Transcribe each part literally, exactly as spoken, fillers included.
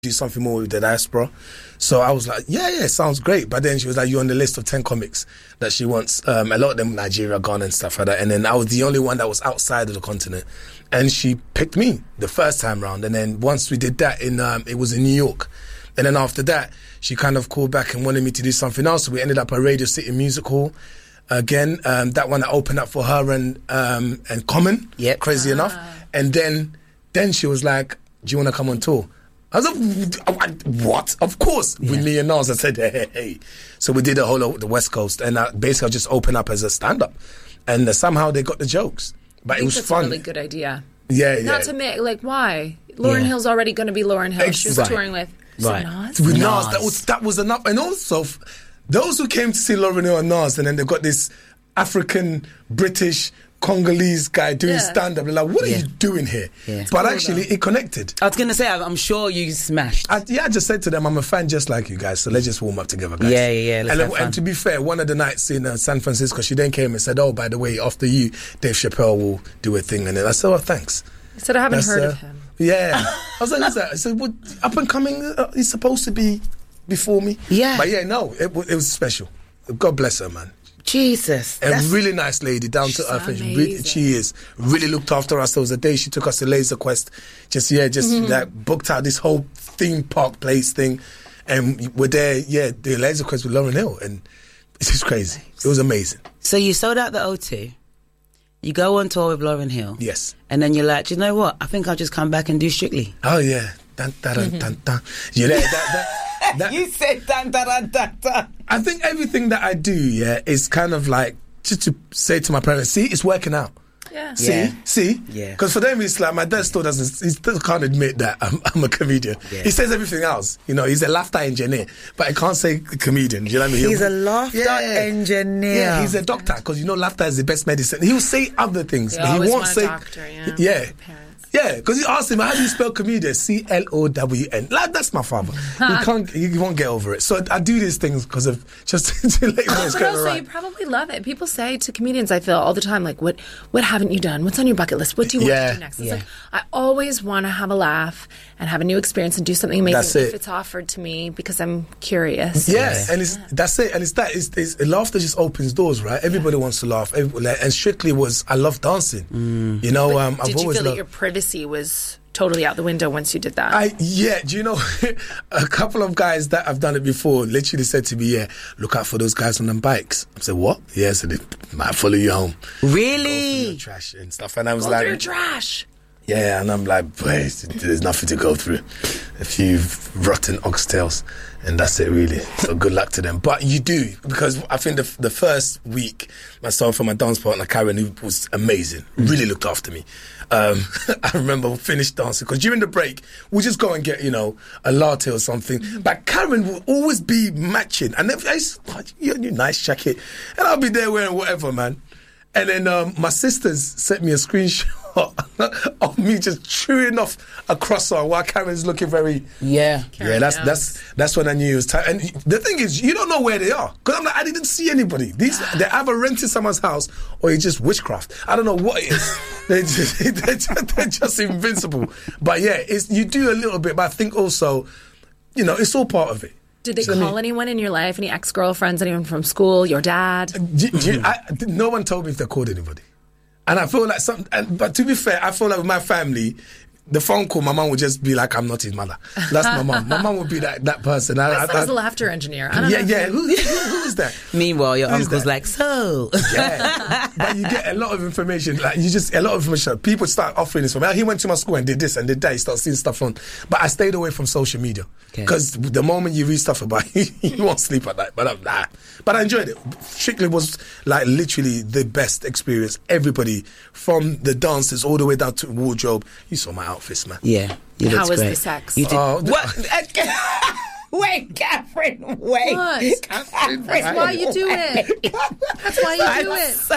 do something more with the diaspora. So I was like, yeah, yeah, sounds great. But then she was like, you're on the list of ten comics that she wants. Um, a lot of them Nigeria, Ghana and stuff like that. And then I was the only one that was outside of the continent. And she picked me the first time round. And then once we did that, in um, it was in New York. And then after that, she kind of called back and wanted me to do something else. So we ended up at Radio City Music Hall. Again, um, that one that opened up for her and um, and Common, yep. crazy ah. enough. And then then she was like, do you want to come on tour? I was like, what? Of course. Yeah. With me and Nas, I said, hey, hey, hey. So we did the whole of the West Coast, and I basically I just opened up as a stand-up. And uh, somehow they got the jokes. But I think it was that's fun. a really good idea. Yeah, yeah. Not to make, like, why? Lauryn yeah. Hill's already going to be Lauryn Hill. She was right. touring with right. Nas. With Nas. Nas. That was, that was enough. And also, those who came to see Lauryn Hill and Nas, and then they've got this African, British, Congolese guy doing yeah. stand-up. They're like, what yeah. are you doing here? Yeah. But cool, actually, though. It connected. I was going to say, I'm sure you smashed. I, yeah, I just said to them, I'm a fan just like you guys, so let's just warm up together, guys. Yeah, yeah, yeah. And, and to be fair, one of the nights in uh, San Francisco, she then came and said, oh, by the way, after you, Dave Chappelle will do a thing. And then I said, oh, thanks. I said, I haven't That's, heard uh, of him. Yeah. I was like, who's that? I said, well, up and coming, uh, he's supposed to be before me. Yeah. But yeah, no, it, it was special. God bless her, man. Jesus. A really nice lady, down to earth. She, really, she is. Really looked after us. There was a day she took us to Laser Quest. Just, yeah, just mm-hmm. like booked out this whole theme park place thing. And we're there, yeah, the Laser Quest with Lauryn Hill. And it's just crazy. It was amazing. So you sold out the O two. You go on tour with Lauryn Hill. Yes. And then you're like, do you know what? I think I'll just come back and do Strictly. Oh, yeah. Dun, dun, dun, dun, dun. You know, that... that That, you said dun, dun, dun, dun, dun. I think everything that I do, yeah, is kind of like just to say to my parents, see, it's working out. Yeah. See, yeah. see, yeah. Because for them, it's like my dad still doesn't, he still can't admit that I'm, I'm a comedian. Yeah. He says everything else, you know. He's a laughter engineer, but I can't say comedian. Do you know what I mean? He's He'll, a laughter yeah. engineer. Yeah, he's a doctor because you know laughter is the best medicine. He'll say other things, you but he always won't want say. A doctor, yeah. Yeah. Yeah, because he asked him, how do you spell comedian? C L O W N. Like, that's my father. You can't, you won't get over it. So I do these things because of just to let you know it's But going also, right. you probably love it. People say to comedians, I feel all the time, like, what what haven't you done? What's on your bucket list? What do you yeah. want to do next? It's yeah. like, I always want to have a laugh and have a new experience and do something amazing That's it. if it's offered to me because I'm curious. Yeah, yes. and it's that's it. And it's that. It's, it's laughter just opens doors, right? Everybody yeah. wants to laugh. Everybody, and Strictly was, I love dancing. Mm. You know, um, I've did you always feel loved, that your privacy was totally out the window once you did that? I yeah, do you know, a couple of guys that have done it before literally said to me, yeah, look out for those guys on them bikes. I said, what? Yeah, so they might follow you home. Really? Go through your trash and stuff. And I was go like, through your trash. Yeah, and I'm like, boy, there's nothing to go through. A few rotten oxtails, and that's it, really. So good luck to them. But you do, because I think the the first week, myself and my dance partner, Karen, who was amazing, really looked after me. Um, I remember we finished dancing, because during the break, we'll just go and get, you know, a latte or something. Mm-hmm. But Karen will always be matching. And then I used, oh, you have a nice jacket. And I'll be there wearing whatever, man. And then um, my sisters sent me a screenshot of me just chewing off a croissant while Karen's looking very yeah Karen yeah that's knows. that's that's when I knew it was time. And the thing is, you don't know where they are, because I'm like, I didn't see anybody. These they either rented someone's house or it's just witchcraft. I don't know what it is. they're, just, they're, just, they're just invincible. But yeah, it's, you do a little bit, but I think also, you know, it's all part of it. Did they so call I mean, anyone in your life? Any ex-girlfriends? Anyone from school? Your dad? Do, do you, I, no one told me if they called anybody. And I feel like some, and, but to be fair, I feel like with my family, the phone call, my mum would just be like, I'm not his mother. That's my mum. My mum would be that, that person. I, my I, son's I, a laughter engineer. I don't yeah, know. yeah. Who, who, who is that? Meanwhile, your Who's uncle's that? like, so. Yeah. But you get a lot of information. Like, you just, a lot of information. People start offering this for me. He went to my school and did this and did that. You start seeing stuff on. But I stayed away from social media. Because okay. the moment you read stuff about it, you won't sleep at night. But I'm, nah. But I enjoyed it. Strictly was like literally the best experience. Everybody, from the dancers all the way down to wardrobe. You saw my outfits, man. Yeah. How was great. the sex? You did, uh, what? Wait, Catherine, wait. What? Catherine, That's why you do it. That's why you do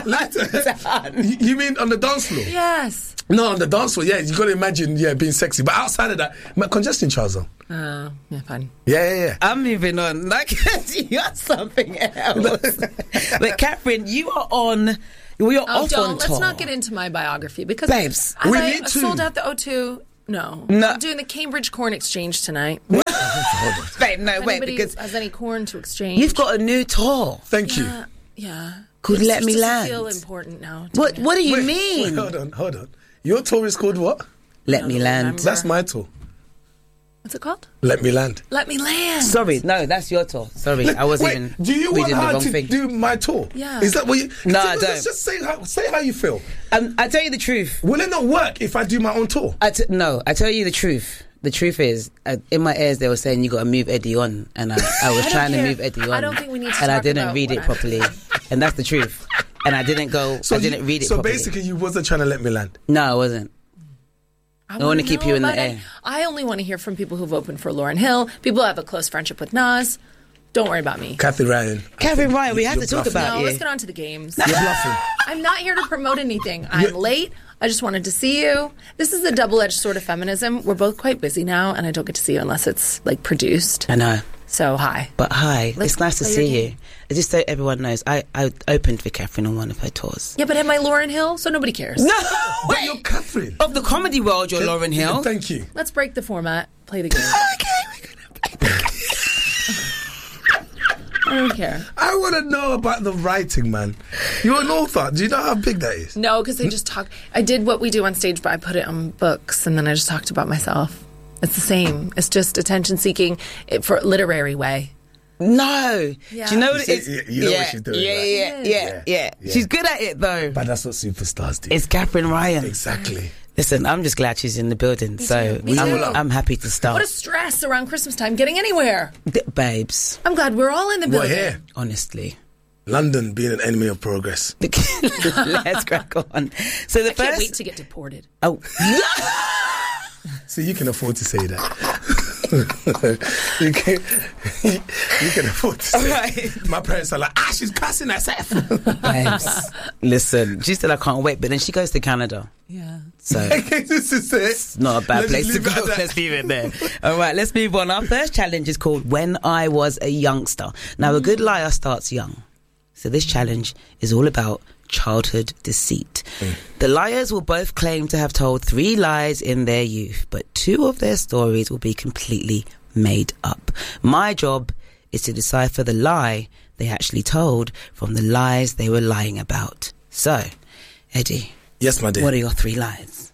it. You mean on the dance floor? Yes. No, on the dance floor, yeah. You got to imagine, yeah, being sexy. But outside of that, my congestion charts on. Oh, uh, yeah, fun. Yeah, yeah, yeah. I'm moving on. Like, you're something else. But Catherine, you are on... Well, you're oh, off don't. on Let's tour. not get into my biography, because Babes, I, we I need to. sold out the O two No. No. I'm doing the Cambridge Corn Exchange tonight. Wait, no, If wait, anybody because has any corn to exchange. you've got a new tour. Thank you. Yeah. yeah. Called It Let just Me doesn't Land. feel important now. to What me. What do you Wait, mean? wait, hold on, hold on. Your tour is called what? Let Me don't Land. remember. That's my tour. What's it called? Let Me Land. Let Me Land. Sorry, no, that's your tour. Sorry, I was Wait, even do you want reading the her wrong to thing. do my tour? Yeah. Is that what you? No, I Let's don't. just say how, say how you feel. Um, I tell you the truth. Will it not work if I do my own tour? I t- no, I tell you the truth. The truth is, uh, in my ears, they were saying you got to move Eddie on, and I, I was I don't trying to care. move Eddie on. I don't think we need to and I talk didn't about read what it I- properly, and that's the truth. And I didn't go. I didn't you, read it So properly. basically, you wasn't trying to let me land. no, I wasn't. I wanna wanna keep know you in the about it. air. I only want to hear from people who've opened for Lauryn Hill, people who have a close friendship with Nas. Don't worry about me. Kathy Ryan. I Catherine think Ryan, we you- have you're to talk bluffing. about No, you. let's get on to the games. You're bluffing. I'm not here to promote anything. I'm late. I just wanted to see you. This is a double-edged sort of feminism. We're both quite busy now, and I don't get to see you unless it's like produced. I know. So hi. But hi, Let's it's nice to play your see you. game. Just so everyone knows, I, I opened for Catherine on one of her tours. Yeah, but am I Lauryn Hill? So nobody cares. No, But you're Catherine. of the comedy world, you're Lauryn Hill. Thank you. Let's break the format. Play the game. I don't care. I want to know about the writing, man. You're an author. Do you know how big that is? No, because they just talk. I did what we do on stage, but I put it on books, and then I just talked about myself. It's the same. It's just attention seeking it for literary way. No. Yeah. Do you know what You it is? see, you- you know yeah, what she's doing, Yeah, right? yeah, yeah, yeah, Yeah, yeah. She's good at it, though. But that's what superstars do. It's Catherine Ryan. Exactly. Listen, I'm just glad she's in the building, so too. Me I'm, too. I'm happy to start. What a stress around Christmas time getting anywhere. D- babes, I'm glad we're all in the We're building. here. honestly. London being an enemy of progress. Let's crack on. So the I can't first. wait to get deported. Oh, See, you can afford to say that. you, can, you can afford to say Alright. that. My parents are like, ah, she's cussing herself. babes. Listen, she said I can't wait, but then she goes to Canada. Yeah. So This is it. it's not a bad Let's place to leave it go. at that. Let's leave it there. All right, let's move on. Our first challenge is called When I Was a Youngster. Now, a good liar starts young. So this challenge is all about childhood deceit. Mm. The liars will both claim to have told three lies in their youth, but two of their stories will be completely made up. My job is to decipher the lie they actually told from the lies they were lying about. So, Eddie, Yes, my dear. what are your three lies?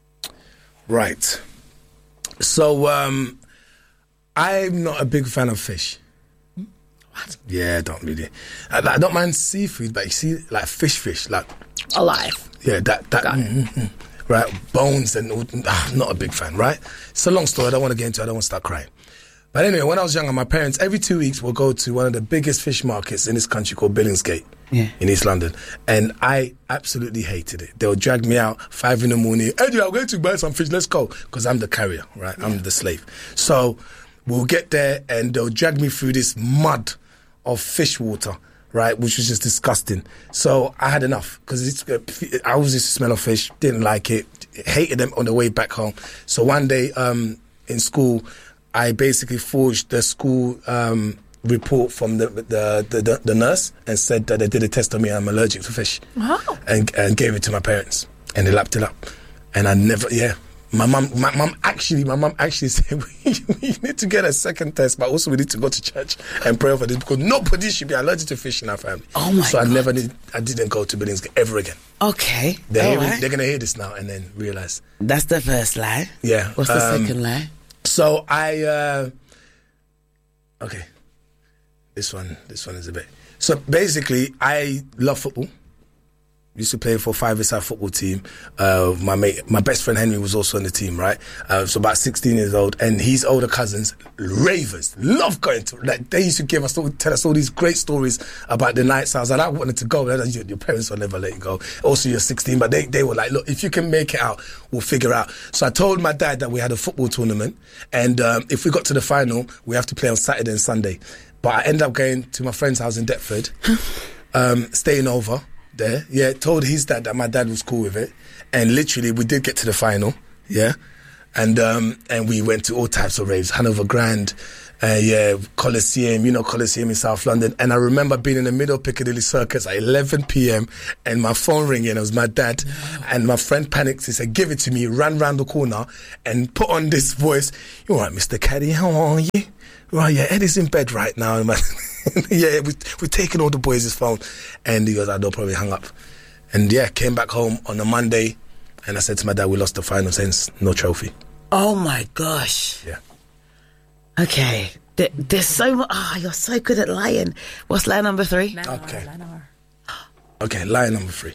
Right. So, um, I'm not a big fan of fish. What? Yeah, I don't really. I, I don't mind seafood, but you see, like fish, fish, like Alive. yeah, that that Got it. mm, mm, mm, right, bones and all- ah, not a big fan. Right. It's a long story. I don't want to get into it. I don't want to start crying. But anyway, when I was younger, my parents every two weeks will go to one of the biggest fish markets in this country called Billingsgate. Yeah. In East London, and I absolutely hated it. They'll drag me out five in the morning. Eddie, I'm going to buy some fish. Let's go, because I'm the carrier, right? I'm the slave. So we'll get there, and they'll drag me through this mud of fish water, right? Which was just disgusting. So I had enough, because I always used to smell of fish. Didn't like it. Hated them on the way back home. So one day um, in school, I basically forged the school. Um, report from the the, the the the nurse and said that they did a test on me and I'm allergic to fish. Wow. and and gave it to my parents and they lapped it up, and I never yeah my mum my mum actually my mum actually said we, we need to get a second test, but also we need to go to church and pray for this because nobody should be allergic to fish in our family. Oh my so I God. never need I didn't go to Billingsgate ever again. Okay. They're, all hearing, right. they're gonna hear this now and then realize. That's the first lie. Yeah. What's the um, second lie? So I, uh, okay, this one, this one is a bit. So basically, I love football. Used to play for five-a-side football team. Uh, my mate, my best friend Henry was also on the team, right? Uh, so about sixteen years old, and his older cousins, ravers, love going to. Like they used to give us, tell us all these great stories about the nights. I was like, I wanted to go. Like, your, your parents will never let you go. Also, you're sixteen, but they they were like, look, if you can make it out, we'll figure out. So I told my dad that we had a football tournament, and um, if we got to the final, we have to play on Saturday and Sunday. But I ended up going to my friend's house in Deptford, um, staying over there. Yeah, told his dad that my dad was cool with it, and literally we did get to the final. Yeah, And um, and we went to all types of raves, Hanover Grand, uh, yeah, Coliseum, you know, Coliseum in South London. And I remember being in the middle of Piccadilly Circus at eleven p.m. and my phone ringing. It was my dad. Yeah. And my friend panicked. He said, give it to me, ran round the corner and put on this voice. You're right, Mister Caddy, how are you? Right, yeah, Eddie's in bed right now. yeah, we, we're taking all the boys' phone. And he goes, I don't probably hung up. And yeah, came back home on a Monday. And I said to my dad, we lost the final, since no trophy. Oh my gosh. Yeah. Okay. There, there's so much. Oh, you're so good at lying. What's lie number three? Nine okay. Hour, nine hour. Okay, lie number three.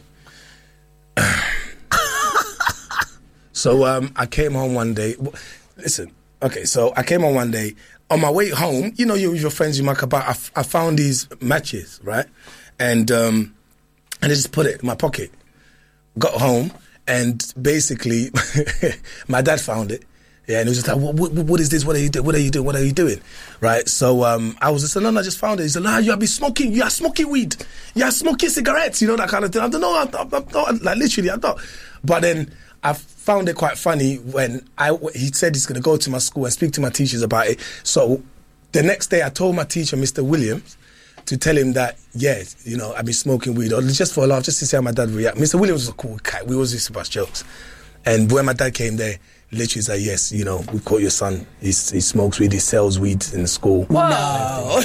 so um, I came home one day. Listen, okay, so I came home one day. On my way home, you know, you with your friends, you muck about. I, f- I found these matches, right? And um, and I just put it in my pocket. Got home, and basically, my dad found it. Yeah, and he was just like, what, what, what is this? What are you doing? What are you doing? What are you doing? Right? So um, I was just like, no, no, I just found it. He said, no, you have been smoking. You are smoking weed. You are smoking cigarettes. You know, that kind of thing. I don't know. I, I, I, like, literally, I don't. But then I found it quite funny when I, he said he's going to go to my school and speak to my teachers about it. So the next day I told my teacher, Mister Williams, to tell him that, yes, you know, I've been smoking weed, or just for a laugh, just to see how my dad would react. Mister Williams was a cool guy. We always used to bust jokes. And when my dad came there, literally said, yes, you know, we caught your son. He's, he smokes weed, he sells weed in the school. No.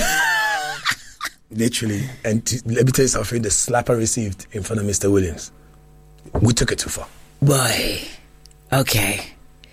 Literally. And t- let me tell you something, the slap I received in front of Mister Williams, we took it too far. Boy. Okay.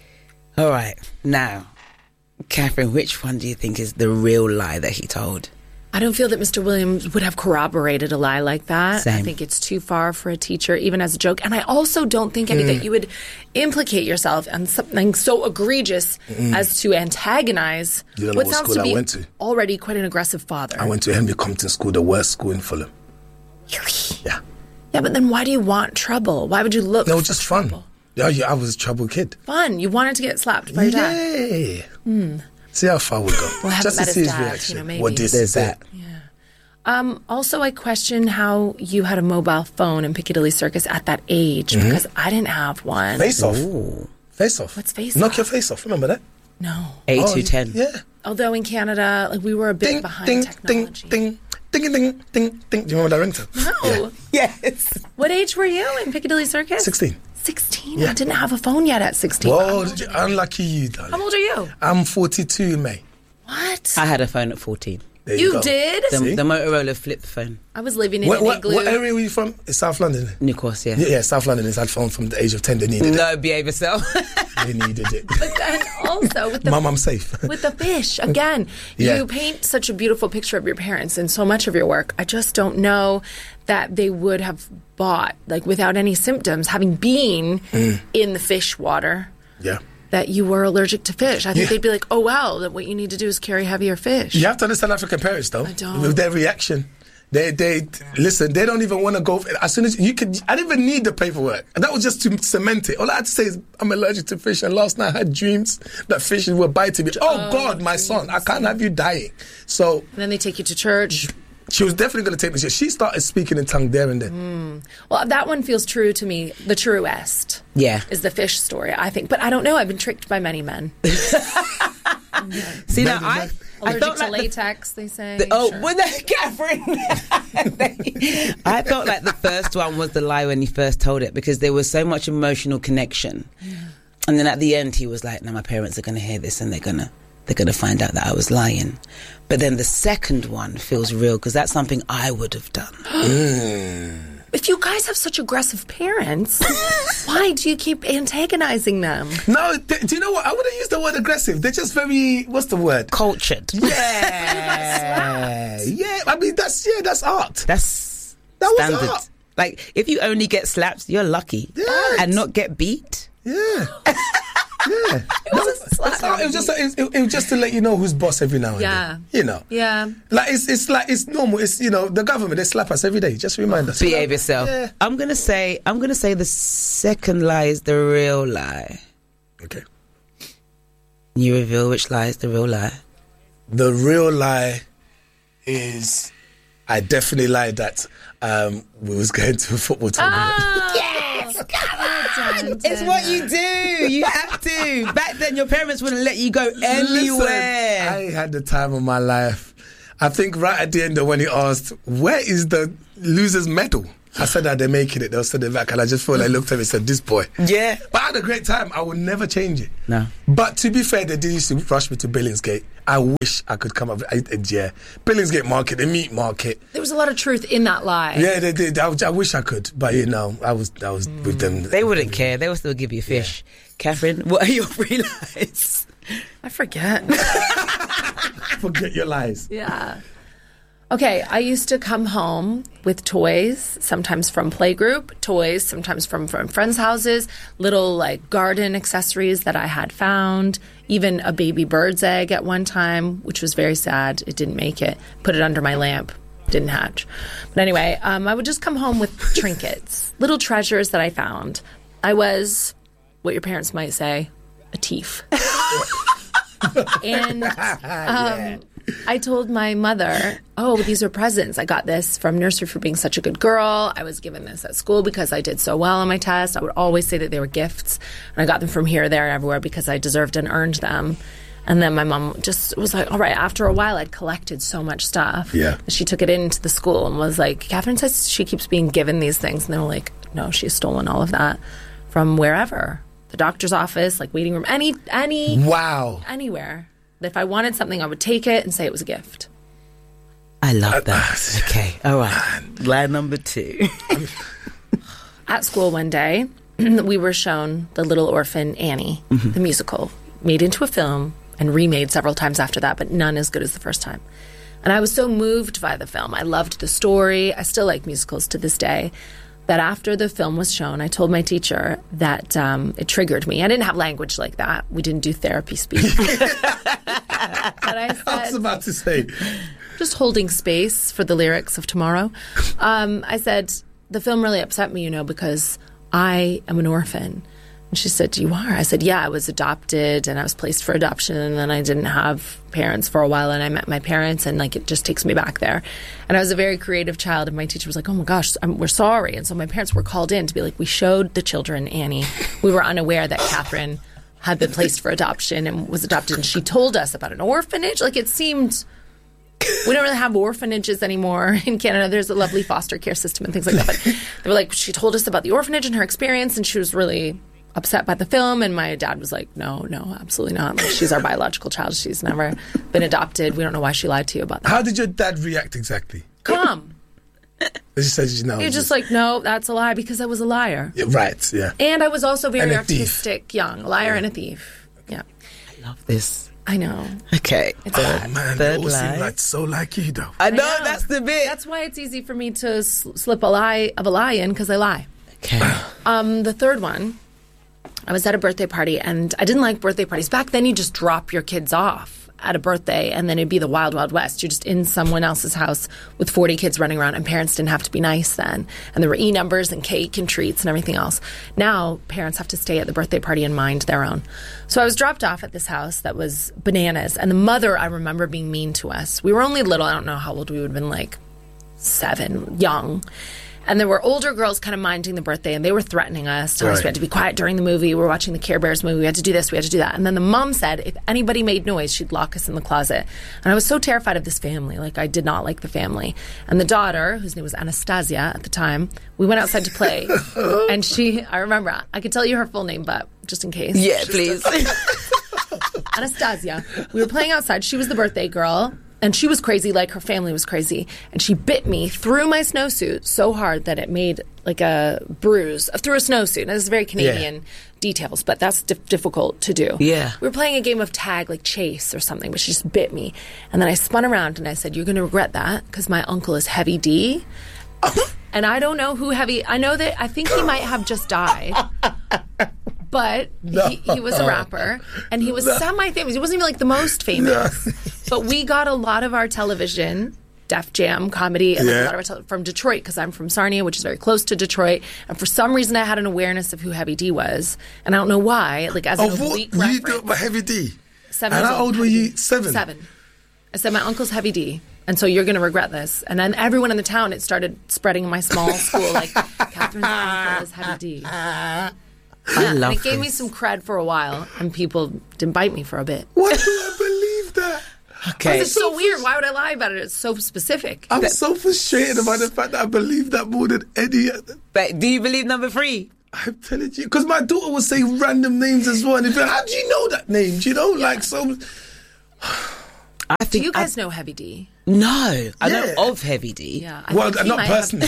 All right. Now, Catherine, which one do you think is the real lie that he told? I don't feel that Mister Williams would have corroborated a lie like that. Same. I think it's too far for a teacher, even as a joke. And I also don't think, Eddie, mm. that you would implicate yourself on something so egregious mm. as to antagonize you don't know what, what sounds school to be I went to. already quite an aggressive father. I went to Henry Compton School, the worst school in Fulham. Really? Yeah. Yeah, but then why do you want trouble? Why would you look No, for just trouble? fun. Yeah, yeah, I was a trouble kid. Fun. You wanted to get slapped by your dad. Yeah. Mm. See how far we go. Well, I haven't just met to see his his dad, reaction. you know, maybe. What did There's that. Yeah. Um, also, I question how you had a mobile phone in Piccadilly Circus at that age, mm-hmm. because I didn't have one. Face off. Ooh. Face off. What's face Knock off? your face off. Remember that? No. eight two ten. Yeah. Although in Canada, like we were a bit Ding, behind ding, technology. ding, ding, ding, ding, ding, ding. Do you remember that ringtone? No. Yeah. Yes. What age were you in Piccadilly Circus? sixteen. sixteen? Yeah. I didn't have a phone yet at sixteen. Whoa, unlucky you, darling. How old are you? I'm forty-two in May. What? I had a phone at fourteen. There you You go. did? The, See? the Motorola flip phone. I was living in What, an what, igloo. what area were you from? It's South London. New course, yeah. Yeah, yeah, South London is had phone from the age of ten. They needed No, behave yourself. it. They needed it. But then also with the Mum, I'm safe. with the fish again, Yeah. you paint such a beautiful picture of your parents in so much of your work. I just don't know that they would have bought, like without any symptoms, having been Mm. in the fish water, Yeah. that you were allergic to fish. I think Yeah. they'd be like, oh well, that what you need to do is carry heavier fish. You have to understand African parents, though. I don't. With their reaction. They, they, listen, they don't even want to go. As soon as you could, I didn't even need the paperwork. That was just to cement it. All I had to say is, I'm allergic to fish. And last night I had dreams that fish were biting me. Oh, Oh, God, my son, I can't have you dying. So And then they take you to church. she was definitely going to take me. She started speaking in tongue there and then. Well, that one feels true to me. The truest Yeah. is the fish story, I think. But I don't know. I've been tricked by many men. See, now Maybe, I, maybe. I Allergic felt to like the- latex, they say. The, oh, Sure. well, that, Catherine. I felt like the first one was the lie when he first told it, because there was so much emotional connection. Yeah. And then at the end, he was like, "No, my parents are going to hear this, and they're gonna they're gonna find out that I was lying." But then the second one feels real, because that's something I would have done. Mm. If you guys have such aggressive parents, why do you keep antagonizing them? No, th- do you know what? I wouldn't use the word aggressive. They're just very, what's the word? Cultured. Yeah. Yeah. I mean, that's, yeah, that's art. That's That was standard. art. Like, if you only get slaps, you're lucky. Yes. And not get beat. Yeah. Yeah. It was a slap. It's not- it was just it, it, it was just to let you know who's boss every now and Yeah. then. You know. Yeah. Like it's it's like it's normal. It's you know the government they slap us every day. Just remind us. Behave yourself. Yeah. I'm gonna say I'm gonna say the second lie is the real lie. Okay. You reveal which lie is the real lie. The real lie is I definitely lied that um, we was going to a football tournament. Oh, yes! It's what you do. You have to. Back then, your parents wouldn't let you go anywhere. Listen, I had the time of my life. I think right at the end of when he asked, where is the loser's medal? I said that they're making it. They'll send it back. And I just felt like I looked at him and said, this boy. Yeah. But I had a great time. I would never change it. No. But to be fair, they did used to rush me to Billingsgate. I wish I could come up. I, yeah. Billingsgate Market, the meat market. There was a lot of truth in that lie. Yeah, they did. I, I wish I could. But, you know, I was I was mm. with them. They wouldn't care. They would still give you fish. Yeah. Catherine, what are your three lies? I forget. Forget your lies. Yeah. Okay, I used to come home with toys, sometimes from playgroup, toys, sometimes from, from friends' houses, little like garden accessories that I had found, even a baby bird's egg at one time, which was very sad. It didn't make it. Put it under my lamp. Didn't hatch. But anyway, um, I would just come home with trinkets, little treasures that I found. I was, what your parents might say, a thief. And um, yeah. I told my mother, oh, these are presents. I got this from nursery for being such a good girl. I was given this at school because I did so well on my test. I would always say that they were gifts. And I got them from here, there, and everywhere because I deserved and earned them. And then my mom just was like, all right, after a while, I'd collected so much stuff. Yeah. She took it into the school and was like, Catherine says she keeps being given these things. And they were like, no, she's stolen all of that from wherever. The doctor's office, like waiting room, any, any. Wow. Anywhere. If I wanted something, I would take it and say it was a gift. I love that. Okay, all right. Line number two. At school one day, we were shown The Little Orphan Annie, mm-hmm. the musical, made into a film and remade several times after that, but none as good as the first time. And I was so moved by the film. I loved the story. I still like musicals to this day. That after the film was shown, I told my teacher that um, it triggered me. I didn't have language like that. We didn't do therapy speak. But I said, I was about to say. Just holding space for the lyrics of tomorrow. Um, I said, the film really upset me, you know, because I am an orphan. And she said, you are? I said, yeah, I was adopted and I was placed for adoption and then I didn't have parents for a while and I met my parents and like it just takes me back there. And I was a very creative child and my teacher was like, oh my gosh, I'm, we're sorry. And so my parents were called in to be like, we showed the children Annie. We were unaware that Catherine had been placed for adoption and was adopted. And she told us about an orphanage. Like it seemed... We don't really have orphanages anymore in Canada. There's a lovely foster care system and things like that. But they were like, she told us about the orphanage and her experience and she was really... upset by the film, and my dad was like, no, no, absolutely not. Like, she's our biological child. She's never been adopted. We don't know why she lied to you about that. How did your dad react exactly? Calm. She said, no. He was just like, no, that's a lie, because I was a liar. Yeah, right, yeah. And I was also very And a artistic, thief. young. A liar Yeah. and a thief. Yeah. I love this. I know. Okay. It's Oh, bad. man, they Third all seem lie. like so like you, though. I know, know. that's the bit. That's why it's easy for me to sl- slip a lie of a lie in, because I lie. Okay. Um, the third one, I was at a birthday party, and I didn't like birthday parties. Back then, you just drop your kids off at a birthday, and then it'd be the wild, wild west. You're just in someone else's house with forty kids running around, and parents didn't have to be nice then. And there were E-numbers and cake and treats and everything else. Now, parents have to stay at the birthday party and mind their own. So I was dropped off at this house that was bananas, and the mother, I remember, being mean to us. We were only little. I don't know how old we would have been, like seven, young. And there were older girls kind of minding the birthday, and they were threatening us. Telling us Right. we had to be quiet during the movie. We were watching the Care Bears movie. We had to do this. We had to do that. And then the mom said if anybody made noise, she'd lock us in the closet. And I was so terrified of this family. Like, I did not like the family. And the daughter, whose name was Anastasia at the time, we went outside to play. And she, I remember, I could tell you her full name, but just in case. Yeah, please. Anastasia. We were playing outside. She was the birthday girl. And she was crazy like her family was crazy. And she bit me through my snowsuit so hard that it made like a bruise through a snowsuit. And this is very Canadian Yeah. details, but that's dif- difficult to do. Yeah. We were playing a game of tag, like chase or something, but she just bit me. And then I spun around and I said, you're going to regret that because my uncle is Heavy D. And I don't know who Heavy... I know that... I think he might have just died. But he, he was a rapper, and he was semi-famous. He wasn't even, like, the most famous. But we got a lot of our television, Def Jam, comedy, and like, Yeah. a lot of our tele- from Detroit, because I'm from Sarnia, which is very close to Detroit. And for some reason, I had an awareness of who Heavy D was. And I don't know why, like, as an Of what? oblique You reference. do about Heavy D? Seven And years how old were Heavy you? D. Seven? Seven. I said, my uncle's Heavy D. And so you're going to regret this. And then everyone in the town, it started spreading in my small school, like, Catherine's uncle is Heavy D. I Yeah, love and it gave this. me some cred for a while, and people didn't bite me for a bit. Why do I believe that? Okay. It's so weird. Why would I lie about it? It's so specific. I'm so frustrated about the fact that I believe that more than Eddie. But do you believe number three? I'm telling you, because my daughter will say random names as well. And if, how do you know that name? Do you know, like so? I Do think you guys I, know Heavy D? No, I Yeah. know of Heavy D. Yeah. I Well, think he not might have- personally.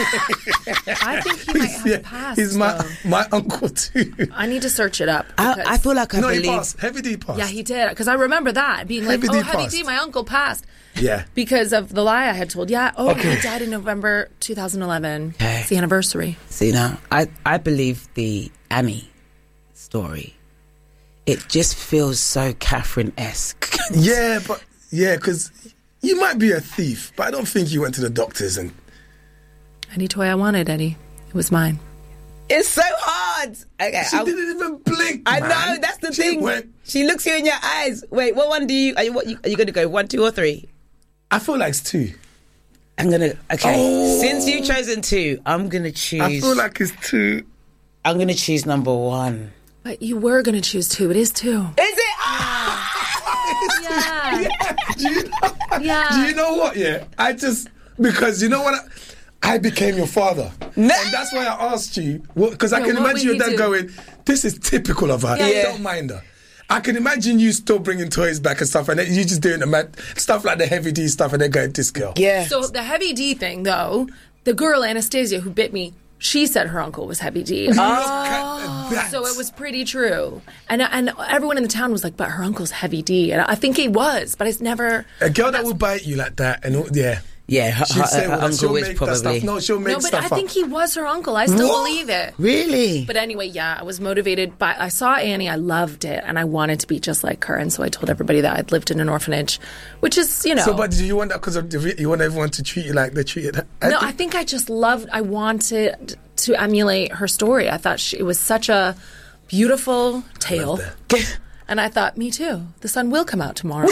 I think he might have Yeah, passed. he's my though. my uncle too. I need to search it up. I, because- I feel like I no, he believe. passed. Heavy D passed. Yeah, he did. Because I remember that being like, Heavy oh, D Heavy passed. D, my uncle passed. Yeah. Because of the lie I had told. Yeah. Oh, Okay. he died in November twenty eleven. Okay. It's the anniversary. See now, I I believe the Annie story. It just feels so Catherine-esque. Yeah, but yeah, because you might be a thief, but I don't think you went to the doctors and. Any toy I wanted, Eddie. It was mine. It's so hard. Okay, She I'll- didn't even blink. I man. know that's the She thing. went- She looks you in your eyes. Wait, what one do you? Are you what? You, are you going to go one, two, or three? I feel like it's two. I'm gonna. Okay, Oh. since you've chosen two, I'm gonna choose. I feel like it's two. I'm gonna choose number one. But you were going to choose two. It is two. Is it? Ah! Yeah. Do you know? Yeah. Do you know what? Yeah, I just because you know what. I, I became your father, No. and that's why I asked you because I Yeah, can what imagine would your you dad do? going, "This is typical of her. Yeah. Don't mind her." I can imagine you still bringing toys back and stuff, and then you just doing the mad stuff like the Heavy D stuff, and then going, "This girl." Yeah. So the Heavy D thing, though, the girl Anastasia who bit me, she said her uncle was Heavy D. Look at that. So it was pretty true. And and everyone in the town was like, but her uncle's Heavy D. And I think he was, but it's never... A girl that will bite you like that, and all- yeah. yeah, her, She'd her, say, her well, uncle she'll is make that probably. stuff. No, she'll make No, but stuff I up. think he was her uncle. I still What? believe it. Really? But anyway, yeah, I was motivated by... I saw Annie, I loved it, and I wanted to be just like her. And so I told everybody that I'd lived in an orphanage, which is, you know... So, but do you want that because you want everyone to treat you like they treated her? No, I think I just loved, I wanted to emulate her story. I thought she, it was such a beautiful tale. And I thought, me too. The sun will come out tomorrow.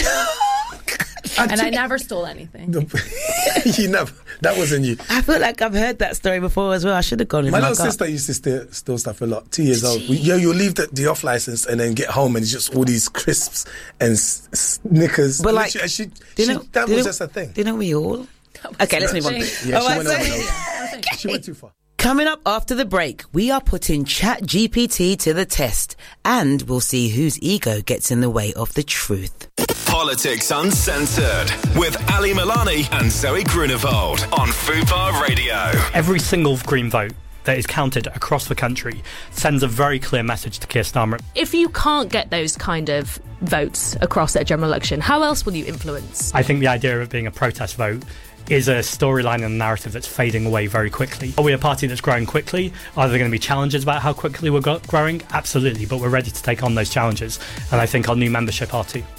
And I never stole anything. you never. That wasn't you. I feel like I've heard that story before as well. I should have gone in My my little gut. sister used to steal, steal stuff a lot. Two years old. We, yeah, you'll leave the, the off license and then get home and it's just all these crisps and s- Snickers. But like, Literally, she, do you she- know, that do you was know- just a thing. Do you know we all? Okay, let's move on. Yeah, she Oh, I went over say- those. She went too far. Coming up after the break, we are putting ChatGPT to the test and we'll see whose ego gets in the way of the truth. Politics Uncensored with Ali Milani and Zoe Grunewald on Fubar Radio. Every single Green vote that is counted across the country sends a very clear message to Keir Starmer. If you can't get those kind of votes across at a general election, how else will you influence? I think the idea of it being a protest vote is a storyline and a narrative that's fading away very quickly. Are we a party that's growing quickly? Are there going to be challenges about how quickly we're go- growing? Absolutely, but we're ready to take on those challenges, and I think our new membership are too.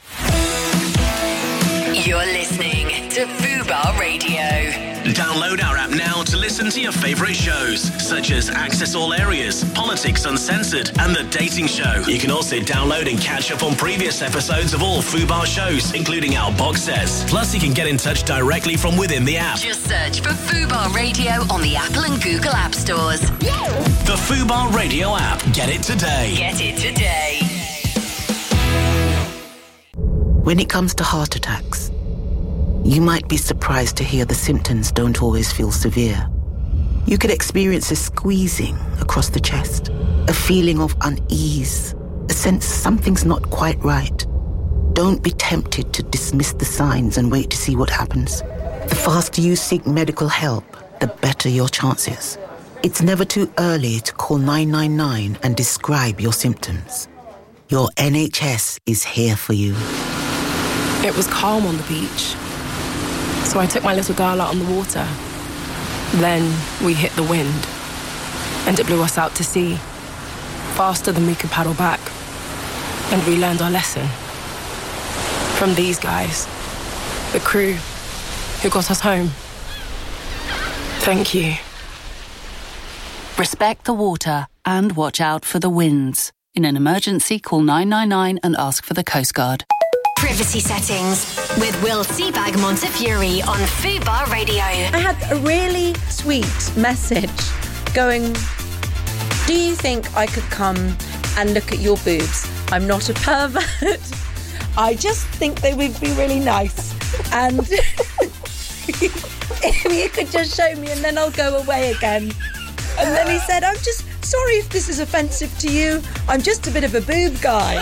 You're listening to Fubar Radio. Download our app now to listen to your favourite shows, such as Access All Areas, Politics Uncensored, and The Dating Show. You can also download and catch up on previous episodes of all Fubar shows, including our box sets. Plus, you can get in touch directly from within the app. Just search for Fubar Radio on the Apple and Google App Stores. The Fubar Radio app. Get it today. Get it today. When it comes to heart attacks, you might be surprised to hear the symptoms don't always feel severe. You could experience a squeezing across the chest, a feeling of unease, a sense something's not quite right. Don't be tempted to dismiss the signs and wait to see what happens. The faster you seek medical help, the better your chances. It's never too early to call nine nine nine and describe your symptoms. Your N H S is here for you. It was calm on the beach, so I took my little girl out on the water. Then we hit the wind, and it blew us out to sea, faster than we could paddle back. And we learned our lesson from these guys, the crew who got us home. Thank you. Respect the water and watch out for the winds. In an emergency, call nine nine nine and ask for the Coast Guard. Privacy settings with Will Seabag Montefiore on Fubar Radio. I had a really sweet message going Do you think I could come and look at your boobs? I'm not a pervert. I just think they would be really nice. And if you could just show me and then I'll go away again. And then he said, I'm just sorry if this is offensive to you. I'm just a bit of a boob guy.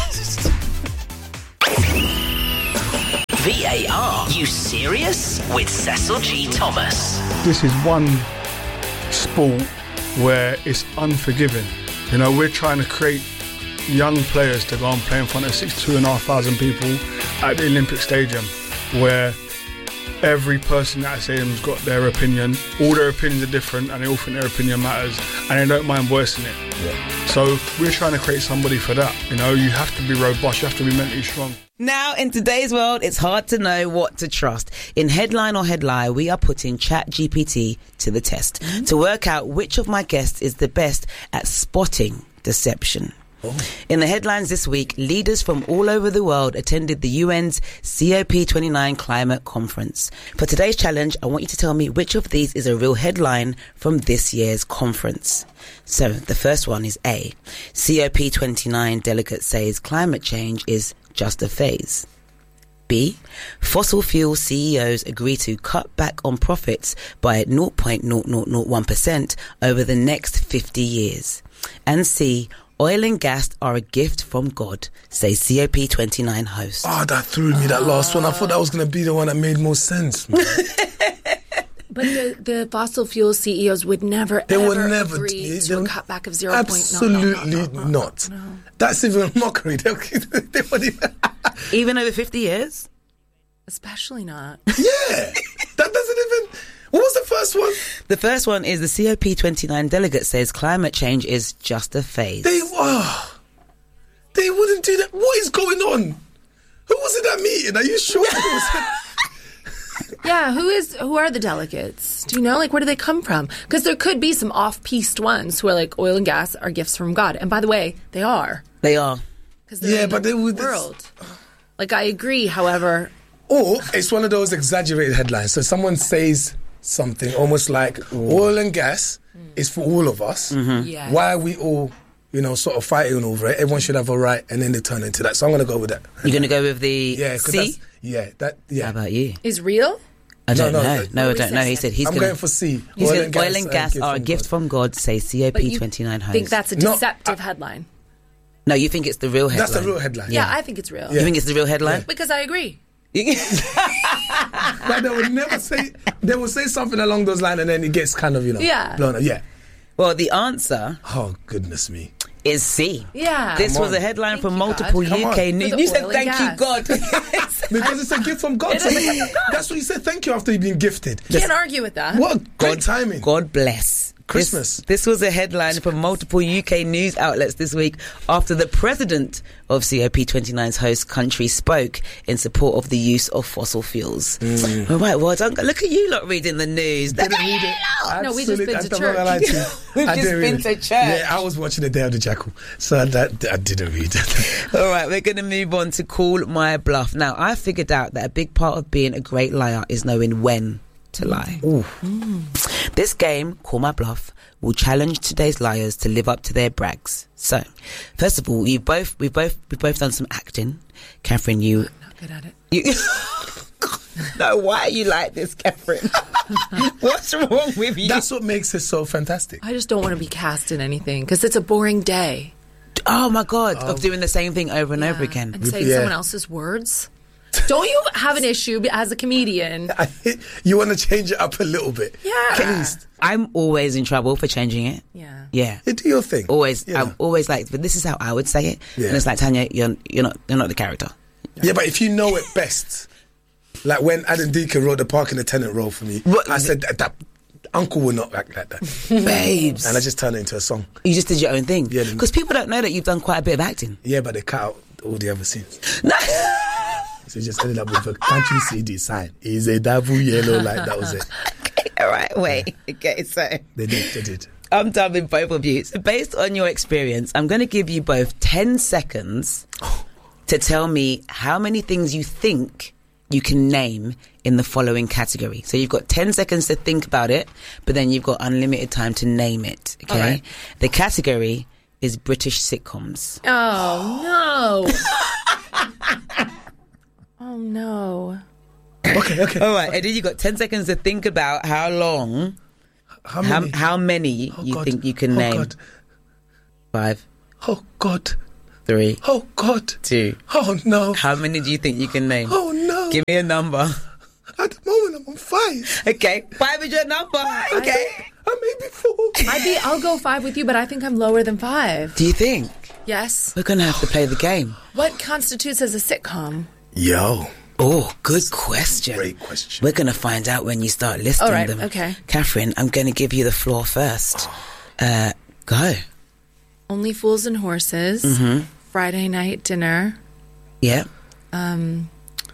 V A R, you serious? With Cecil G. Thomas. This is one sport where it's unforgiving. You know, we're trying to create young players to go and play in front of sixty-two and a half thousand people at the Olympic Stadium, where every person at that stadium's got their opinion. All their opinions are different and they all think their opinion matters and they don't mind voicing it. Yeah. So we're trying to create somebody for that. You know, you have to be robust, you have to be mentally strong. Now, in today's world, it's hard to know what to trust. In Headline or Headline, we are putting ChatGPT to the test mm-hmm. to work out which of my guests is the best at spotting deception. Oh. In the headlines this week, leaders from all over the world attended the U N's C O P twenty-nine climate conference. For today's challenge, I want you to tell me which of these is a real headline from this year's conference. So, the first one is A. C O P twenty-nine delegate says climate change is just a phase. B. Fossil fuel C E Os agree to cut back on profits by zero point zero zero zero one percent over the next fifty years. And C. Oil and gas are a gift from God, say C O P twenty-nine host. Oh, that threw me, that last one. I thought that was going to be the one that made more sense. Man. But the, the fossil fuel C E Os would never, they ever would never agree they, to a cutback of zero point zero. Absolutely no, no, no, no, not. No. That's even a mockery. They, they wouldn't even... even over fifty years? Especially not. Yeah. That doesn't even... What was the first one? The first one is the C O P twenty-nine delegate says climate change is just a phase. They oh, they wouldn't do that. What is going on? Who was in that meeting? Are you sure? Yeah, who is? Who are the delegates? Do you know? Like, where do they come from? Because there could be some off-piste ones who are like, oil and gas are gifts from God. And by the way, they are. They are. Yeah, but the they would. World. Like, I agree. However, or it's one of those exaggerated headlines. So someone says something almost like Ooh. oil and gas mm. is for all of us. Mm-hmm. Yes. Why are we all, you know, sort of fighting over it? Everyone should have a right, and then they turn into that. So I'm going to go with that. You're going to go with the yeah, C? Yeah, that. Yeah. How about you? Is real? I don't no, no, know. No, no I don't know. He said he's I'm gonna, going for C. He's oil, gonna, and gas, oil and gas are a gift from God, say C O P twenty-nine host. I think that's a deceptive no, I, headline. No, you think it's the real headline? That's the real headline. Yeah, yeah. I think it's real. Yeah. You think it's the real headline? Yeah. Because I agree. But they would never say, they will say something along those lines and then it gets kind of, you know, yeah. blown up. Yeah. Well, the answer... Oh, goodness me. ...is C. Yeah. This was a headline thank from multiple God. U K news. You said thank you, God. Because it's a gift from God. So that's what you said, thank you, after you've been gifted. You can't argue with that. What a great God, timing. God bless. Christmas. This, this was a headline from multiple U K news outlets this week after the president of C O P twenty-nine's host country spoke in support of the use of fossil fuels. Mm. All right, well, don't, look at you lot reading the news. Didn't read it. No, we just been to church. We've I just been to church. Yeah, I was watching The Day of the Jackal, so that I didn't read it. All right, we're going to move on to Call My Bluff. Now, I figured out that a big part of being a great liar is knowing when to lie. Mm. This game, Call My Bluff, will challenge today's liars to live up to their brags. So, first of all, you both we've both we've both done some acting. Catherine, you I'm not good at it. You, no, why are you like this, Catherine? What's wrong with you? That's what makes it so fantastic. I just don't want to be cast in anything because it's a boring day. Oh my God, oh. of doing the same thing over and yeah. over again. And saying yeah. someone else's words. Don't you have an issue as a comedian? I, you want to change it up a little bit. Yeah. At least. I'm always in trouble for changing it. Yeah. Yeah. You do your thing. Always. Yeah. I'm always like, but this is how I would say it. Yeah. And it's like, Tanya, you're, you're not you're not the character. Yeah, but if you know it best, like when Adam Deacon wrote the parking attendant role for me, what? I said that, that uncle will not act like that. Babes. And I just turned it into a song. You just did your own thing? Yeah. Because people don't know that you've done quite a bit of acting. Yeah, but they cut out all the other scenes. No. So you just ended up with a can't you see the sign? Is a double yellow light. That was it. Okay, all right, wait. Okay, so they did, they did. I'm done with both of you. So based on your experience, I'm going to give you both ten seconds to tell me how many things you think you can name in the following category. So you've got ten seconds to think about it, but then you've got unlimited time to name it. Okay. All right. The category is British sitcoms. Oh, no. Oh, no. Okay, okay. All right, Eddie, you got ten seconds to think about how long, How how, many? how many Oh, you God. think you can Oh, name. God. Five, Oh, God. three, Oh, God. two. Oh, no. How many do you think you can name? Oh, no. Give me a number. At the moment, I'm on five. Okay, five is your number. Okay. I may be four. I'd be, I'll go five with you, but I think I'm lower than five. Do you think? Yes. We're going to have to play the game. What constitutes as a sitcom? Yo. Oh, good question. Great question. We're going to find out when you start listing All right, them. okay. Catherine, I'm going to give you the floor first. Uh, go. Only Fools and Horses. Mm-hmm. Friday Night Dinner. Yeah. Um,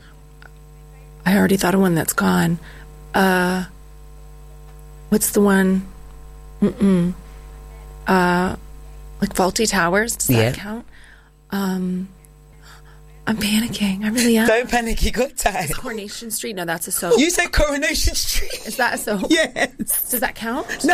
I already thought of one that's gone. Uh, what's the one? Mm-mm. Uh, like Faulty Towers. Does that Yeah. count? Um, I'm panicking. I really am. Don't panic, you got time. Is Coronation Street? No, that's a soap. You said Coronation Street. Is that a soap? Yes. Does that count? No.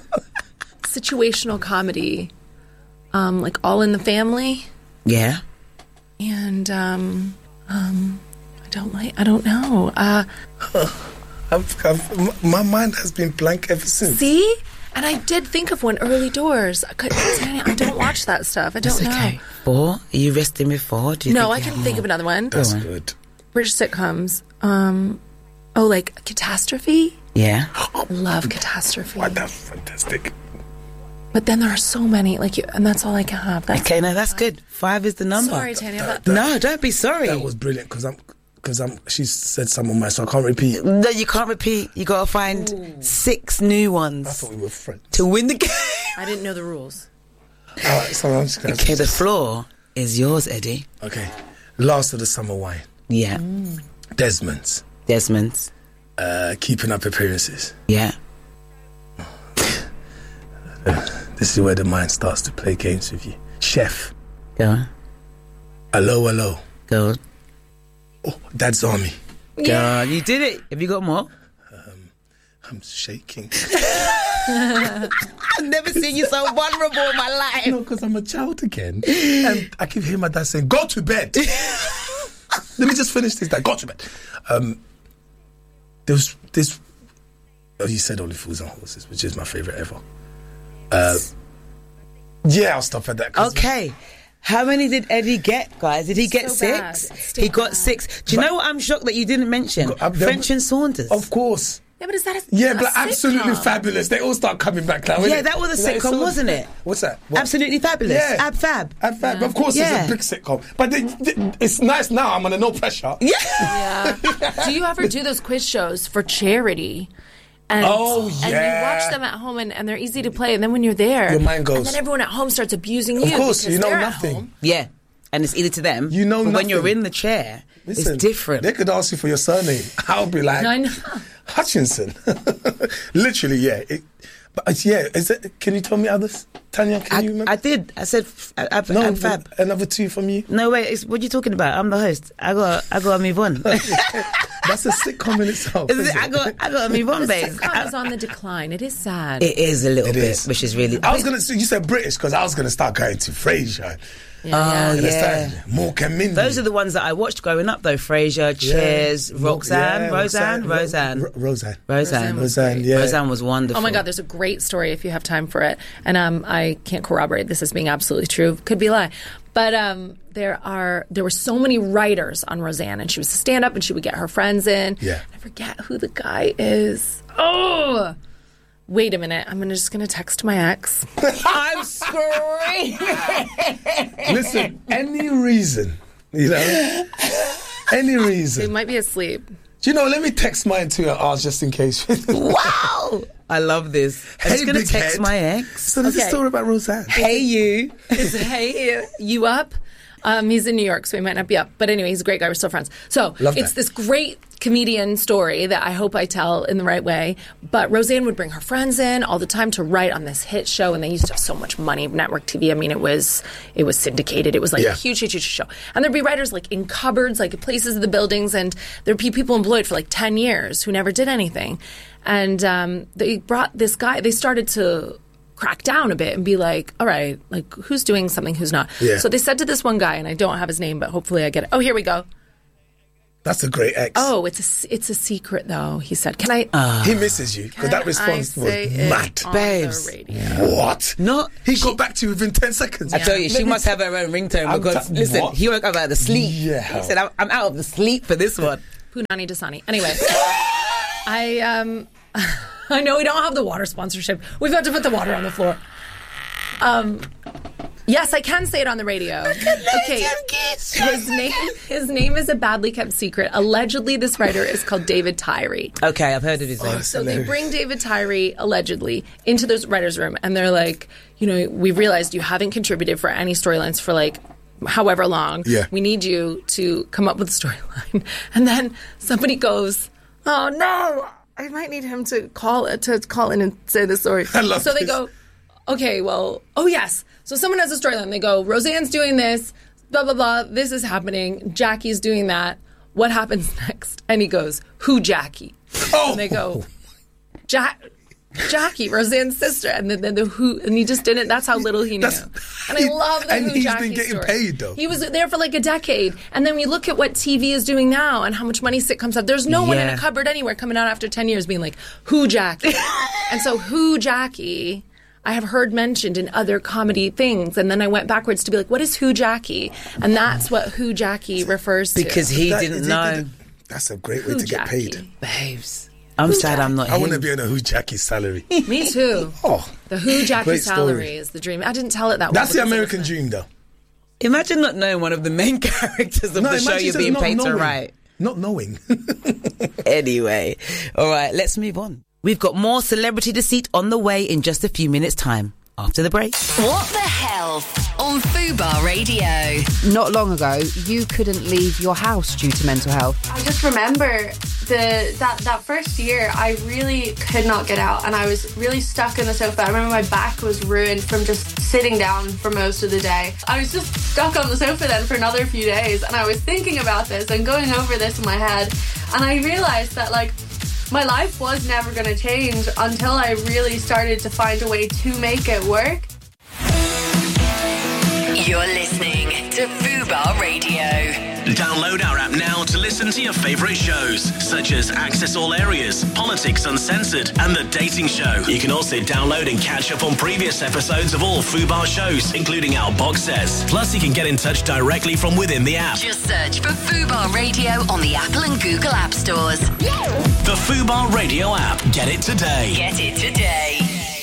Situational comedy. Um, like All in the Family. Yeah. And um, um, I don't like. I don't know. Uh, I've, I've, my mind has been blank ever since. see, and I did think of one. Early Doors. I, could, I don't watch that stuff. I don't That's know. okay. Four? Are you resting with four? Do you No, think I you can have think more? of another one. That's Go on. good. British sitcoms. Um, oh, like Catastrophe. Yeah. I love Catastrophe. Wow, that's fantastic. But then there are so many. Like, you, and that's all I can have. That's, Okay, no, that's good. Five is the number. Sorry, Tanya. But No, don't be sorry. That was brilliant because I'm because I'm. She said some of mine, so I can't repeat. No, you can't repeat. You got to find six new I ones thought we were friends. to win the game. I didn't know the rules. All right, so I'm just gonna. Okay, the floor is yours, Eddie. Okay, last of the summer wine. Yeah. Desmond's. Desmond's. Uh, keeping up appearances. Yeah. This is where the mind starts to play games with you. Chef. Go on. Hello, hello. Go on. Oh, Dad's Army. Go on. You did it. Have you got more? I'm shaking. I've never seen you so vulnerable in my life. No, because I'm a child again. And I keep hearing my dad saying, go to bed. Let me just finish this. Dad, go to bed. Um, there's this. Oh, you said Only Fools and Horses, which is my favourite ever. Uh, yeah, I'll stop at that. 'cause Okay. How many did Eddie get, guys? Did he get So bad. six? It's still He got bad. six. Do you know what I'm shocked that you didn't mention? Got- uh, French and Saunders. Of course. Yeah, but is that a Yeah, a but absolutely sitcom? fabulous. They all start coming back now. Yeah, innit? that was a You know, it's sitcom, so- wasn't it? What's that? What? Absolutely fabulous. Yeah. Ab Fab. Ab Fab. Of course, Yeah. it's a big sitcom. But they, they, it's nice now. I'm under no pressure. Yeah. Yeah. Do you ever do those quiz shows for charity? And, Oh, And you yeah. watch them at home, and, and they're easy to play. And then when you're there, Your mind goes. And then everyone at home starts abusing Of you. course, because you know they're at nothing. home. Yeah. And it's either to them. You know but when you're nothing. in the chair, Listen, it's different. They could ask you for your surname. I'll be like, I know. Hutchinson. Literally, yeah. It, but uh, yeah, is it? Can you tell me others, Tanya? Can I, you remember? I did. I said f- Ab, no, Ab Fab. another two from you. No, wait. It's, what are you talking about? I'm the host. I got. I got to move on. That's a sitcom in itself. Is it? isn't I got. I got to move on, The babe. sitcom is on the decline. It is sad. It is a little It bit, is. which is really. I was gonna. You said British because I was gonna start going to Frasier. Oh yeah. You yeah. understand? Mork and Mindy. Those are the ones that I watched growing up, though. Frasier, Cheers, Roxanne, Yeah, Roseanne, Ro- Roseanne, Ro- Roseanne. Roseanne, Roseanne, yeah. Roseanne was wonderful. Oh my God, there's a great story if you have time for it. And um, I can't corroborate this as being absolutely true. Could be a lie. But um, there are there were so many writers on Roseanne, and she was a stand-up, and she would get her friends in. Yeah. I forget who the guy is. Oh! Wait a minute. I'm gonna, just going to text my ex. I'm screaming. Listen, any reason, you know, any They reason. might be asleep. Do you know? Let me text mine to her, just in case. Wow, I love this. I'm just Hey, gonna big text head. my ex. So there's a Okay. story about Roseanne. Hey, you. Is, hey, you up? Um, he's in New York, so he might not be up. But anyway, he's a great guy. We're still friends. So Love it's that. this great comedian story that I hope I tell in the right way. But Roseanne would bring her friends in all the time to write on this hit show, and they used to have so much money. Network T V, I mean, it was it was syndicated. It was like Yeah. a huge, huge, huge show. And there'd be writers like in cupboards, like places of the buildings, and there'd be people employed for like ten years who never did anything. And um, they brought this guy. They started to crack down a bit and be like, all right, like who's doing something, who's not. Yeah. So they said to this one guy, and I don't have his name, but hopefully I get it. Oh, here we go. That's a great ex. Oh, it's a, it's a secret, though, he said. Can I... Uh, he misses you, because that response was mad. Babes. What? Not, he got back to you within ten seconds. I tell you, she must have her own ringtone because, listen, what? he woke up out of the sleep. Yeah. He said, I'm, I'm out of the sleep for this one. Punani Dasani. Anyway, I um, I know we don't have the water sponsorship. We've got to put the water on the floor. Um, yes, I can say it on the radio. Okay, his name his name is a badly kept secret. Allegedly, this writer is called David Tyree. Okay, I've heard of his name. So they bring David Tyree allegedly into this writer's room, and they're like, you know, we realized you haven't contributed for any storylines for like however long. Yeah. We need you to come up with a storyline. And then somebody goes, oh no, I might need him to call to call in and say the story. I love so they this. go, okay, well, oh yes. So someone has a storyline. They go, Roseanne's doing this, blah, blah, blah. This is happening. Jackie's doing that. What happens next? And he goes, who Jackie? Oh. And they go, Jack. Jackie, Roseanne's sister, and then the, the who, and he just didn't. That's how little he knew. That's- and I love the and who he's Jackie been getting story. paid, though. He was there for like a decade, and then we look at what T V is doing now and how much money sitcoms have. There's no one in Yeah. a cupboard anywhere coming out after ten years being like who Jackie, and so who Jackie. I have heard mentioned in other comedy things, and then I went backwards to be like, what is who Jackie? And that's what who Jackie refers to. Because he That- didn't he know. didn't- That's a great way Who to get Jackie? paid. Babes. I'm sad I'm not I him. want to be on a Who Jackie's salary. Me too. Oh, The who Jackie great salary story. is the dream. I didn't tell it that That's well. the because it American was a- dream, though. Imagine not knowing one of the main characters of No, the show imagine you're just being not paid to knowing. write. Not knowing. Anyway, all right, let's move on. We've got more Celebrity Deceit on the way in just a few minutes' time. After the break. What the Health on Fubar Radio. Not long ago, you couldn't leave your house due to mental health. I just remember the that, that first year, I really could not get out, and I was really stuck in the sofa. I remember my back was ruined from just sitting down for most of the day. I was just stuck on the sofa then for another few days, and I was thinking about this and going over this in my head, and I realised that, like, my life was never going to change until I really started to find a way to make it work. You're listening to Fubar Radio. Download our app now to listen to your favourite shows, such as Access All Areas, Politics Uncensored, and The Dating Show. You can also download and catch up on previous episodes of all Fubar shows, including our box sets. Plus, you can get in touch directly from within the app. Just search for Fubar Radio on the Apple and Google App Stores. The Fubar Radio app. Get it today. Get it today.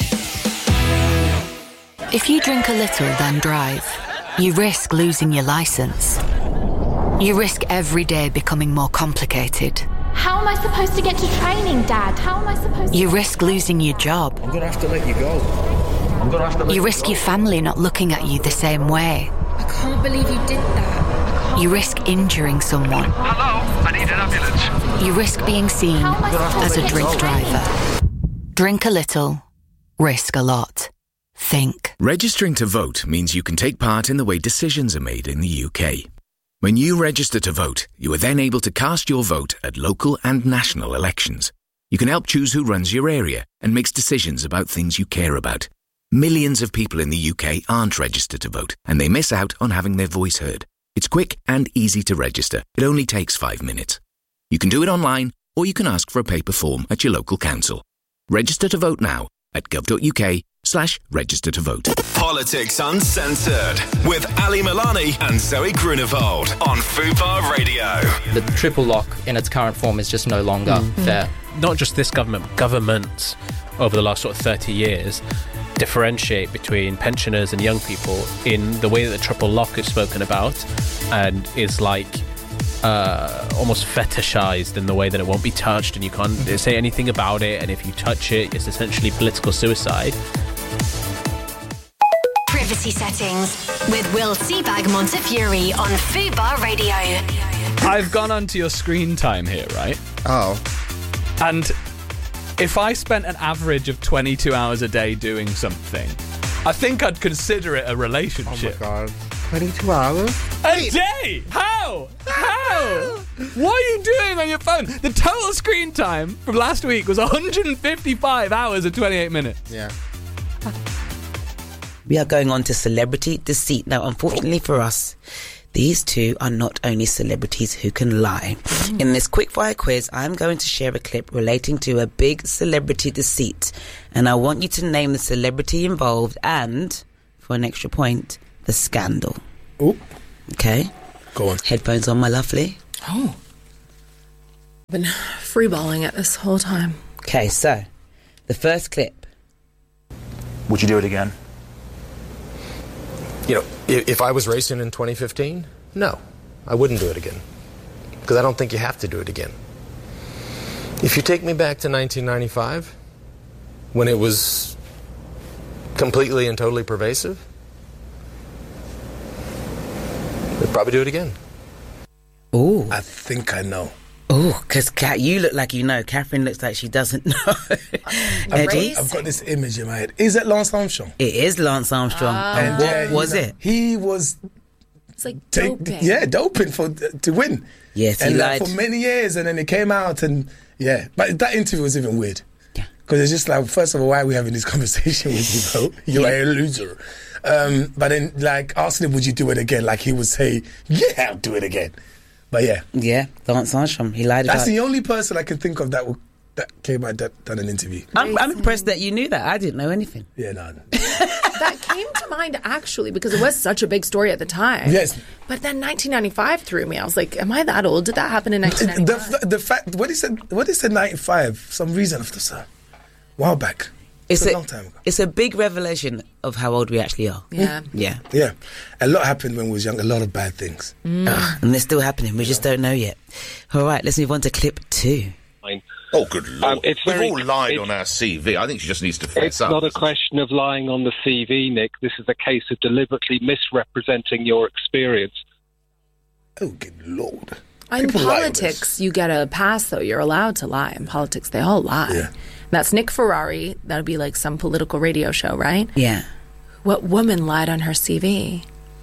If you drink a little, then drive, you risk losing your license. You risk every day becoming more complicated. How am I supposed to get to training, Dad? How am I supposed to... You risk losing your job. I'm gonna have to let you go. I'm gonna have to let You you risk go. your family not looking at you the same way. I can't believe you did that. You risk injuring someone. Hello, I need an ambulance. You risk being seen How am I supposed as to a get drink to training? driver. Drink a little, risk a lot. Think. Registering to vote means you can take part in the way decisions are made in the U K. When you register to vote, you are then able to cast your vote at local and national elections. You can help choose who runs your area and makes decisions about things you care about. Millions of people in the U K aren't registered to vote, and they miss out on having their voice heard. It's quick and easy to register. It only takes five minutes. You can do it online, or you can ask for a paper form at your local council. Register to vote now at gov.uk slash register to vote. Politics Uncensored with Ali Milani and Zoe Grunewald on Fubar Radio. The triple lock in its current form is just no longer Mm. there. Not just this government, governments over the last sort of thirty years differentiate between pensioners and young people in the way that the triple lock is spoken about and is like uh, almost fetishized in the way that it won't be touched and you can't say anything about it, and if you touch it, it's essentially political suicide. Privacy settings with Will Seabag Montefiore on Fubar Radio. I've gone onto your screen time here, right? Oh. And if I spent an average of twenty-two hours a day doing something, I think I'd consider it a relationship. Oh my God. twenty-two hours? A day? How? How? What are you doing on your phone? The total screen time from last week was one hundred fifty-five hours and twenty-eight minutes. Yeah. We are going on to celebrity deceit. Now, unfortunately for us, these two are not only celebrities who can lie. Mm. In this quickfire quiz, I'm going to share a clip relating to a big celebrity deceit. And I want you to name the celebrity involved and, for an extra point, the scandal. Oh. Okay. Go on. Headphones on, my lovely. Oh. I've been freeballing it this whole time. Okay, so, the first clip. Would you do it again? You know, if, if I was racing in twenty fifteen, no, I wouldn't do it again. Because I don't think you have to do it again. If you take me back to nineteen ninety-five, when it was completely and totally pervasive, I'd probably do it again. Oh. I think I know. Oh, because Kat, you look like you know. Catherine looks like she doesn't know. I've, got, I've got this image in my head. Is it Lance Armstrong? It is Lance Armstrong. Ah. And what yeah, was you know, it? He was... It's like take, doping. Yeah, doping for to win. Yes, he and lied. Uh, for many years, and then it came out, and yeah. But that interview was even weird. Yeah. Because it's just like, first of all, why are we having this conversation with you, bro? You're yeah. a loser. Um, but then, like, asking him, would you do it again? Like, he would say, yeah, I'll do it again. But yeah. Yeah, Lance Armstrong. He lied That's about the only person I can think of that will, that came out that done an interview. I'm, I'm impressed that you knew that. I didn't know anything. Yeah, no. That came to mind, actually, because it was such a big story at the time. Yes. But then nineteen ninety-five threw me. I was like, am I that old? Did that happen in nineteen ninety-five? The, the fact, what he said, what he said ninety-five, for some reason, after a while back. It's, it's a, a long time ago. It's a big revelation of how old we actually are. Yeah. Yeah. Yeah. A lot happened when we was young, a lot of bad things. Mm. Ugh, and they're still happening. We just don't know yet. All right, let's move on to clip two. Oh, good Lord. Um, it's We've very, all lied on our C V. I think she just needs to fess It's up. not a question of lying on the C V, Nick. This is a case of deliberately misrepresenting your experience. Oh, good Lord. In People lie on politics, you get a pass, though. You're allowed to lie. In politics, they all lie. Yeah. That's Nick Ferrari. That would be like some political radio show, right? Yeah. What woman lied on her C V?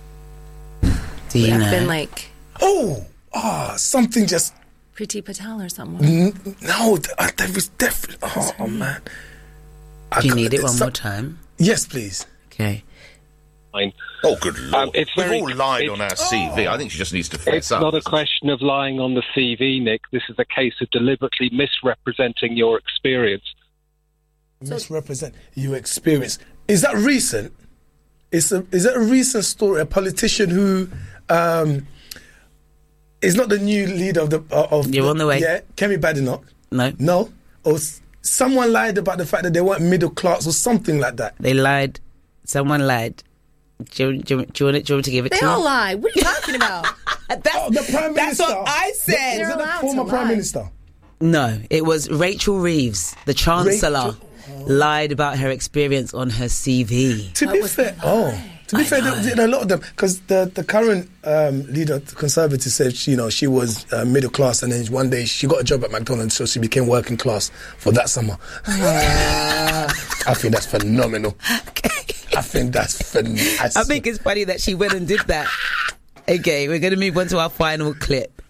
Do you Would know? have been like Oh, ah, something just... Priti Patel or someone. N- no, th- uh, there was definitely... Oh, oh, man. I Do you can't- need it one some- more time? Yes, please. Okay. Fine. Oh, good Lord. Um, it's We've very- all lied on our C V. I think she just needs to fess It's up. not a question of lying on the C V, Nick. This is a case of deliberately misrepresenting your experience. Misrepresent your experience. Is that recent? Is a, is that a recent story? A politician who um, is not the new leader of the uh, of You're the, on the way. Yeah, Kemi Badenoch. No. No. Or s- someone lied about the fact that they weren't middle class or something like that. They lied. Someone lied. Do you, do you, do you, want, it, do you want to give it They to all you? lie. What are you talking about? That's, Oh, the prime that's minister. what I said. They're Was it the allowed former to prime lie. minister? No, it was Rachel Reeves, the Chancellor, lied about her experience on her C V. To be fair, oh, to be I fair, know. there, there are a lot of them because the the current um, leader, the Conservative, said she, you know she was uh, middle class, and then one day she got a job at McDonald's, so she became working class for that summer. I think that's phenomenal. I think that's phenomenal. I think it's funny that she went and did that. Okay, we're going to move on to our final clip.